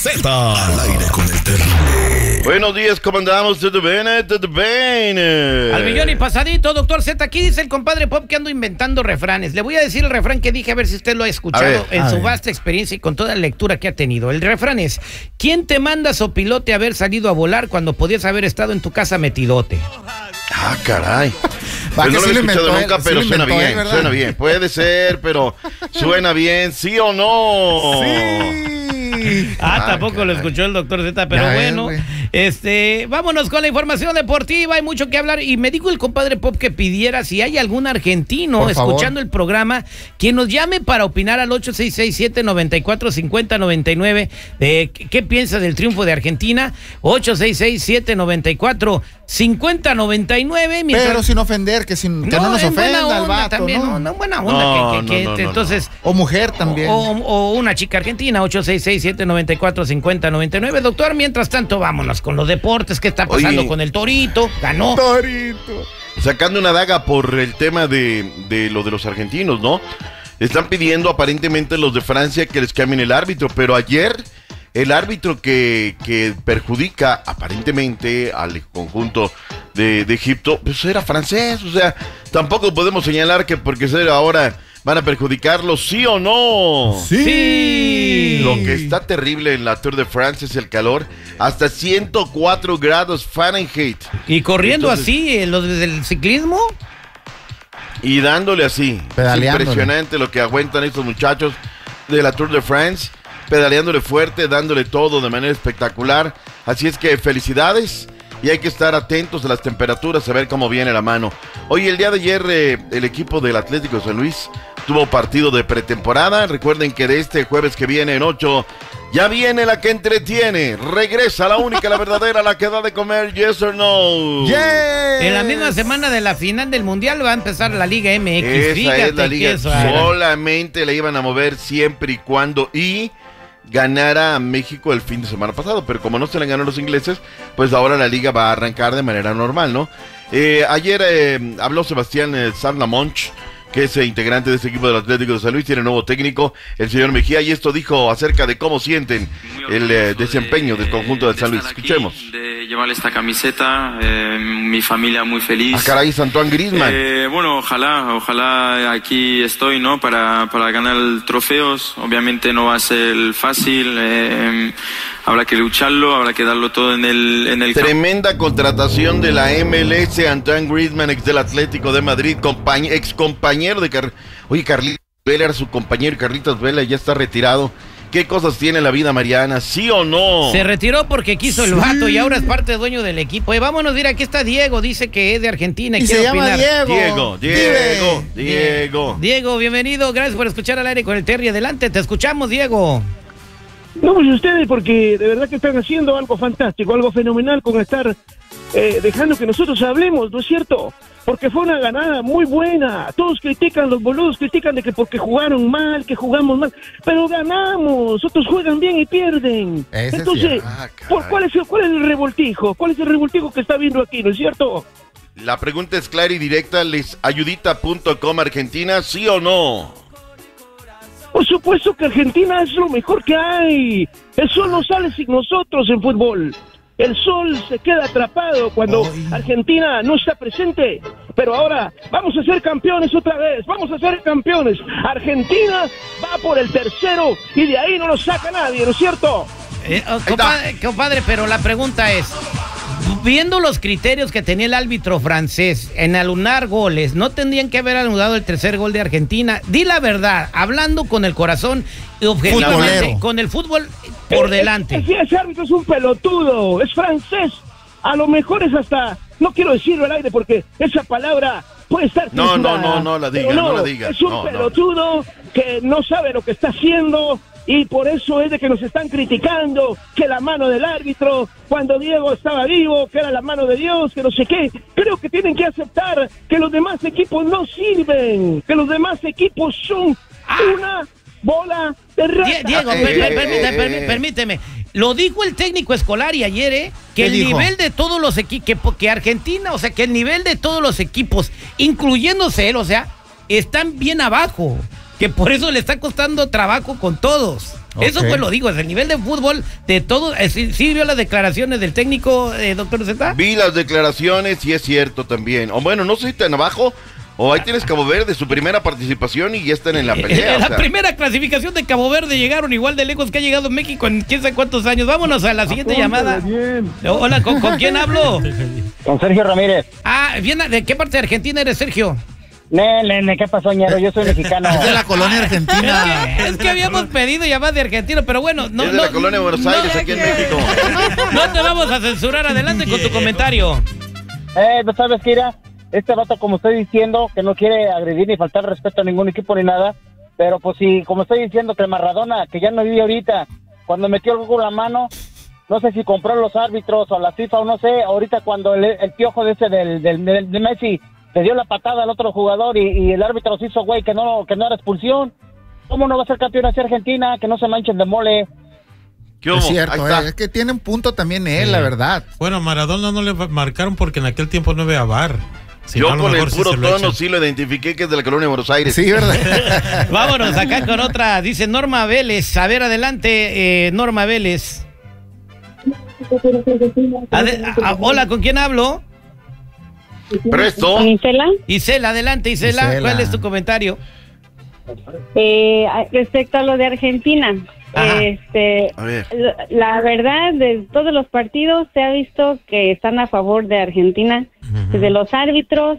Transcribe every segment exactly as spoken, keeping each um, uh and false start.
Z al aire con el terrible. Buenos días, ¿cómo andamos? ¿Todo bien? ¿Todo bien? Al millón y pasadito, doctor Z. Aquí dice el compadre Pop que ando inventando refranes. Le voy a decir el refrán que dije, a ver si usted lo ha escuchado ver, en su ver. vasta experiencia y con toda la lectura que ha tenido. El refrán es: ¿quién te manda, sopilote, haber salido a volar cuando podías haber estado en tu casa metidote? Ah, caray. Va, Pues no que lo sí he lo escuchado inventó nunca, él, pero sí lo suena inventó él, bien, ¿verdad? suena bien. Puede ser, pero suena bien, ¿sí o no? Sí. Ah, Ah, tampoco caray. lo escuchó el doctor Z, pero Ya bueno, ves, güey. este, vámonos con la información deportiva, hay mucho que hablar, y me dijo el compadre Pop que pidiera si hay algún argentino Por favor. escuchando el programa que nos llame para opinar al ocho seis seis, siete nueve cuatro, cinco cero nueve nueve de qué, qué piensa del triunfo de Argentina. Ocho seis seis, siete nueve cuatro, cinco cero nueve nueve. mientras... Pero sin ofender, que, sin, que no, nos en buena ofenda al onda vato, también, ¿no? no, no, buena onda, No, que, que, que, no, no, no, entonces... O mujer también. O, o una chica argentina, ocho seis seis, siete nueve cuatro, cinco cero nueve nueve. Doctor, mientras tanto, vámonos con los deportes. ¿Qué está pasando Oye. con el Torito? Ganó. Torito. Sacando una daga por el tema de, de lo de los argentinos, ¿no? Están pidiendo aparentemente los de Francia que les cambien el árbitro, pero ayer el árbitro que, que perjudica aparentemente al conjunto de, de Egipto, pues era francés, o sea, tampoco podemos señalar que porque ser ahora van a perjudicarlo, ¿sí o no? Sí. Lo que está terrible en la Tour de France es el calor, hasta ciento cuatro grados Fahrenheit. Y corriendo Entonces- así, eh, los del ciclismo. Y dándole así. Es Pedaleándole. impresionante lo que aguantan estos muchachos de la Tour de France, pedaleándole fuerte, dándole todo de manera espectacular. Así es que felicidades y hay que estar atentos a las temperaturas, a ver cómo viene la mano. Hoy, el día de ayer, eh, el equipo del Atlético de San Luis tuvo partido de pretemporada. Recuerden que de este jueves que viene en ocho, ya viene la que entretiene. Regresa la única, la verdadera, la que da de comer, yes or no. Yes. En la misma semana de la final del Mundial va a empezar la Liga M X. Esa Fíjate es la liga. que eso era. Solamente la iban a mover siempre y cuando y ganara a México el fin de semana pasado. Pero como no se le ganó a los ingleses, pues ahora la liga va a arrancar de manera normal, ¿no? Eh, ayer eh, habló Sebastián eh, Sarlamonch, que es eh, integrante de este equipo del Atlético de San Luis, tiene nuevo técnico, el señor Mejía, y esto dijo acerca de cómo sienten el eh, desempeño del conjunto de San Luis. estar aquí, Escuchemos. de llevar esta camiseta, eh, mi familia muy feliz. Ah, caray, Antoine Griezmann. Eh, bueno, ojalá, ojalá aquí estoy, ¿no? Para, para ganar trofeos. Obviamente no va a ser fácil. Eh, habrá que lucharlo, habrá que darlo todo en el, en el campo. Tremenda contratación de la M L S, Antoine Griezmann, ex del Atlético de Madrid, compañ ex compañero de Car Oye, Carlitos Vela era su compañero, Carlitos Vela ya está retirado. ¿Qué cosas tiene la vida, Mariana? ¿Sí o no? Se retiró porque quiso el vato y ahora es parte dueño del equipo. Eh, vámonos, mira, aquí está Diego, dice que es de Argentina y, Y quiere se llama opinar. Diego. Diego, Diego, Dime. Diego. Diego, bienvenido, gracias por escuchar al aire con el Terry. Adelante, te escuchamos, Diego. No, pues ustedes, porque de verdad que están haciendo algo fantástico, algo fenomenal con estar eh, dejando que nosotros hablemos, ¿no es cierto? Porque fue una ganada muy buena. Todos critican, los boludos critican de que porque jugaron mal, que jugamos mal, pero ganamos. Otros juegan bien y pierden. Ese es Entonces, cierto. Ah, caray. ¿por cuál, es el, ¿cuál es el revoltijo? ¿Cuál es el revoltijo que está viendo aquí, no es cierto? La pregunta es clara y directa, lesayudita punto com Argentina, ¿sí o no? Por supuesto que Argentina es lo mejor que hay. El sol no sale sin nosotros en fútbol. El sol se queda atrapado cuando Ay. Argentina no está presente. Pero ahora vamos a ser campeones otra vez. Vamos a ser campeones. Argentina va por el tercero y de ahí no lo saca nadie, ¿no es cierto? Eh, oh, compadre, compadre, pero la pregunta es, viendo los criterios que tenía el árbitro francés en anular goles, ¿no tendrían que haber anulado el tercer gol de Argentina? Di la verdad, hablando con el corazón y objetivamente, Futbolero. con el fútbol por delante. Ese, ese árbitro es un pelotudo, es francés. A lo mejor es hasta, no quiero decirlo al aire porque esa palabra puede estar No, no, censurada. no, no la diga, Pero no la diga. Es un No, no. pelotudo que no sabe lo que está haciendo y por eso es de que nos están criticando que la mano del árbitro, cuando Diego estaba vivo, que era la mano de Dios, que no sé qué. Creo que tienen que aceptar que los demás equipos no sirven, que los demás equipos son una bola de rata. Die- Diego, Eh, per- per- eh, permíteme, eh, permí- eh. permíteme. Lo dijo el técnico Scolari ayer, ¿eh? Que ¿Qué el dijo? nivel de todos los equipos, que, que Argentina, o sea, que el nivel de todos los equipos, incluyéndose él, o sea, están bien abajo. Que por eso le está costando trabajo con todos. Eso Ok. pues lo digo, es el nivel de fútbol de todo. eh, ¿Sí, sí vio las declaraciones del técnico, eh, doctor Z? Vi las declaraciones y es cierto también. O bueno, no sé si tan abajo, o ahí tienes Cabo Verde, su primera participación y ya están en la pelea. En la o sea. primera clasificación de Cabo Verde llegaron igual de lejos que ha llegado México en quién sabe cuántos años. Vámonos a la siguiente llamada. Oh, hola, ¿con, ¿con quién hablo? Con Sergio Ramírez. Ah, bien, ¿de qué parte de Argentina eres, Sergio? Nene, nene, ¿qué pasó, ñero? Yo soy mexicano. Es de la colonia Es argentina. que, es que habíamos pedido llamadas de argentino, pero bueno, no, es de no, la colonia de Buenos no, Aires, aquí en México. No te vamos a censurar, adelante con tu comentario. Eh, ¿no sabes qué era? Este vato, como estoy diciendo, que no quiere agredir ni faltar respeto a ningún equipo ni nada, pero pues sí, como estoy diciendo que Maradona, que ya no vive ahorita, cuando metió el gol con la mano, no sé si compró los árbitros o la FIFA o no sé, ahorita cuando el, el piojo de ese del, del, del de Messi le dio la patada al otro jugador y, y el árbitro se hizo güey que no, que no era expulsión, ¿cómo no va a ser campeón hacia Argentina? Que no se manchen de mole. ¿Qué Es hubo? cierto, Ahí está. eh, es que tiene un punto también él, la verdad. Bueno, a Maradona no le marcaron porque en aquel tiempo no había V A R. Si Yo no, a lo con el mejor sí puro se lo tono echan. sí lo identifiqué que es de la colonia de Buenos Aires. Sí, ¿verdad? Vámonos acá con otra, dice Norma Vélez. A ver, adelante, eh, Norma Vélez. Ade- a- hola, ¿con quién hablo? Presto. Isela, Isela, adelante, Isela. Isela. ¿Cuál es tu comentario? eh, respecto a lo de Argentina, Ajá. este, A ver. la, la verdad, de todos los partidos se ha visto que están a favor de Argentina, desde los árbitros,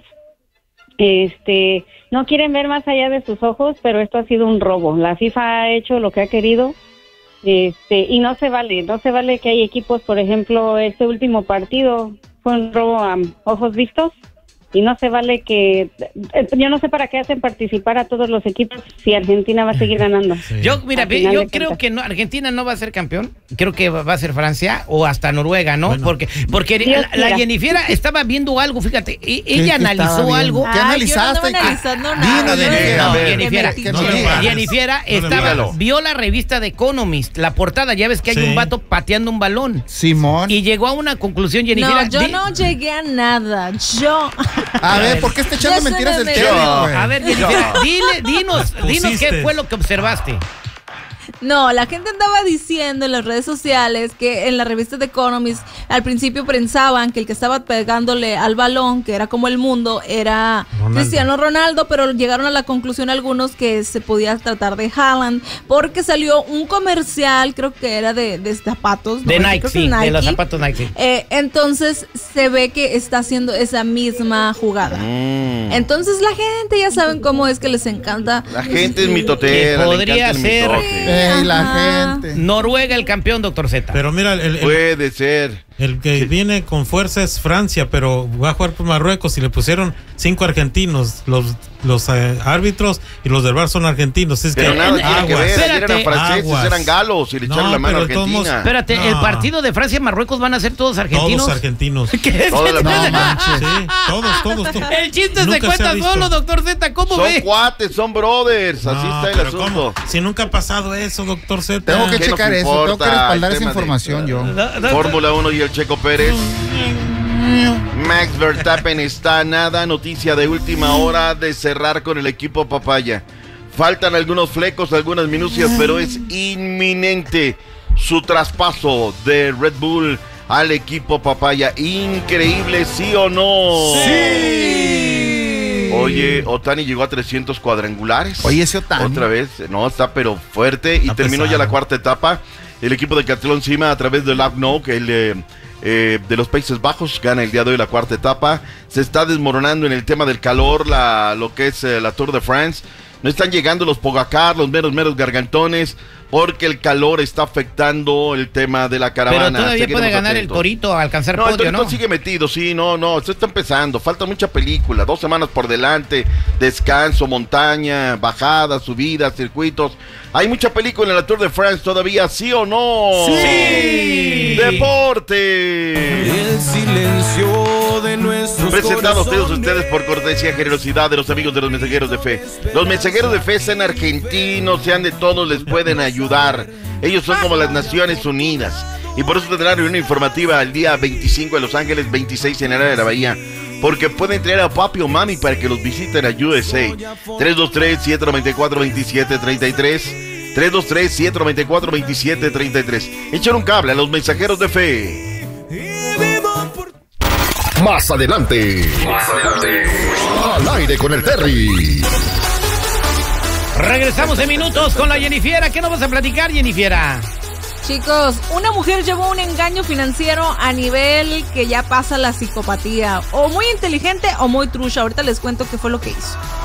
este, no quieren ver más allá de sus ojos, pero esto ha sido un robo. La FIFA ha hecho lo que ha querido, este, y no se vale, no se vale que hay equipos, por ejemplo, este último partido fue un robo a ojos vistos. Y no se vale que... eh, Yo no sé para qué hacen participar a todos los equipos si Argentina va a seguir ganando. Sí. Yo, mira, Al final yo de creo cuentas. que no, Argentina no va a ser campeón. Creo que va a ser Francia o hasta Noruega, ¿no? Bueno. Porque porque Dios la, la quiera. Jennifer estaba viendo algo, fíjate, e- ¿Qué- ella qué analizó estaba algo. viendo? ¿Qué analizaste? Ay, yo no andaba analizando Ah, nada. dinos, Yo Jennifer. no, A ver, que me Jennifer, quito. no le digas. Jennifer le estaba, digas. vio la revista de Economist, la portada, ya ves que hay Sí. un vato pateando un balón. Simón. Y llegó a una conclusión, Jennifer. No, yo di- no llegué a nada. Yo. A ver, ¿por qué está echando Ya se mentiras me el metió. Kevin, güey? A ver, Jennifer, dile, dinos, dinos qué Pusiste. fue lo que observaste. No, la gente andaba diciendo en las redes sociales que en la revista The Economist al principio pensaban que el que estaba pegándole al balón, que era como el mundo, era Ronaldo. Cristiano Ronaldo, pero llegaron a la conclusión algunos que se podía tratar de Haaland, porque salió un comercial, creo que era de, de zapatos. De ¿no? Nike, Creo que sí, de Nike. los zapatos Nike. sí. Eh, entonces se ve que está haciendo esa misma jugada. Mm. Entonces la gente ya saben cómo es que les encanta. La gente es mitotera. Que le podría encanta el ser- mitote. Ey, la Ajá. gente. Noruega el campeón, doctor Z. Pero mira, el, el- Puede ser. el que viene con fuerza es Francia, pero va a jugar por Marruecos y le pusieron cinco argentinos. Los los eh, árbitros y los del V A R son argentinos. Es Pero que nada tiene que aguas. ver. Ayer Espérate. eran franceses, Aguas. eran galos y le echaron No, la mano a pero de todos modos- Argentina. Espérate, No. ¿el partido de Francia y Marruecos van a ser todos argentinos? Todos argentinos. ¿Qué? Toda la- No manches. Sí, todos, todos, todos. El chiste Nunca se se cuenta ha visto. solo, doctor Z. ¿Cómo Son ve? cuates, son brothers. Así No, está el pero asunto. ¿cómo? Si nunca ha pasado eso, doctor Z. Tengo que ¿Qué nos checar eso, tengo que importa respaldar el esa tema de- información yo. Do- do- Fórmula uno y el Checo Pérez. Max Verstappen está a nada. Noticia de última hora de cerrar con el equipo Papaya. Faltan algunos flecos, algunas minucias, pero es inminente su traspaso de Red Bull al equipo Papaya. Increíble, ¿sí o no? ¡Sí! Oye, Otani llegó a trescientos cuadrangulares. Oye, ese Otani. Otra vez, no, está pero fuerte. Y Está terminó pesado. ya la cuarta etapa. El equipo de Catlón Cima a través del Lab No, que el eh, eh, de los Países Bajos gana el día de hoy la cuarta etapa. Se está desmoronando en el tema del calor la, lo que es eh, la Tour de France. No están llegando los Pogacar, los meros meros gargantones, porque el calor está afectando el tema de la caravana. Pero todavía Seguiremos puede ganar el atentos. Torito a alcanzar No, el podio, Torito ¿no? sigue metido, sí, no, no, esto está empezando, falta mucha película, dos semanas por delante, descanso, montaña, bajadas, subidas, circuitos, hay mucha película en la Tour de France todavía, ¿sí o no? ¡Sí! ¡Deporte! El silencio de nuestros Presentados todos corazones. ustedes por cortesía y generosidad de los amigos de los mensajeros de fe. Los mensajeros de fe sean argentinos, sean de todos, les pueden ayudar. Ellos son como las Naciones Unidas. Y por eso tendrán reunión informativa el día veinticinco en Los Ángeles, veintiséis en Área de la Bahía. Porque pueden traer a papi o mami para que los visiten a U S A. tres dos tres, siete nueve cuatro, dos siete tres tres. tres dos tres, siete nueve cuatro, dos siete tres tres. Echar un cable a los mensajeros de fe. Más adelante. Más adelante. Al aire con el Terry. Regresamos en minutos con la Jennifiera. ¿Qué nos vas a platicar, Jennifiera? Chicos, una mujer llevó un engaño financiero a nivel que ya pasa la psicopatía. O muy inteligente o muy trucha. Ahorita les cuento qué fue lo que hizo.